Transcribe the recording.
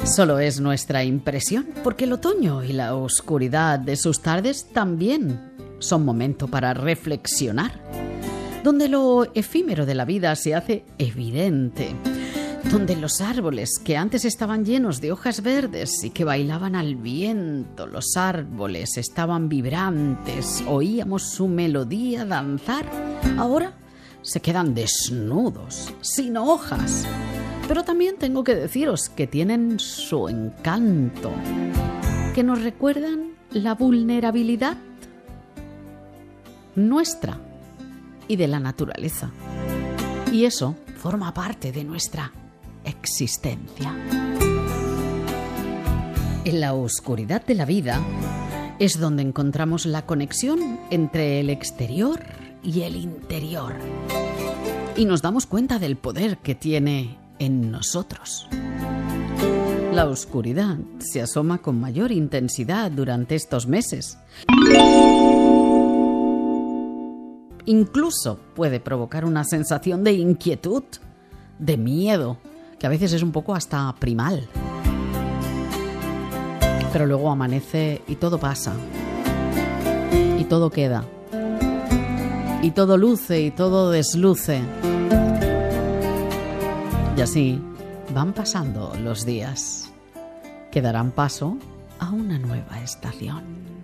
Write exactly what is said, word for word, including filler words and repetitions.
Solo es nuestra impresión, porque el otoño y la oscuridad de sus tardes también son momento para reflexionar, donde lo efímero de la vida se hace evidente, donde los árboles que antes estaban llenos de hojas verdes y que bailaban al viento, los árboles estaban vibrantes, oíamos su melodía danzar, ahora se quedan desnudos, sin hojas. Pero también tengo que deciros que tienen su encanto, que nos recuerdan la vulnerabilidad nuestra y de la naturaleza. Y eso forma parte de nuestra existencia. En la oscuridad de la vida es donde encontramos la conexión entre el exterior y el interior. Y nos damos cuenta del poder que tiene en nosotros. La oscuridad se asoma con mayor intensidad durante estos meses. Incluso puede provocar una sensación de inquietud, de miedo, que a veces es un poco hasta primal. Pero luego amanece y todo pasa. Y todo queda. Y todo luce y todo desluce. Y así van pasando los días, que darán paso a una nueva estación.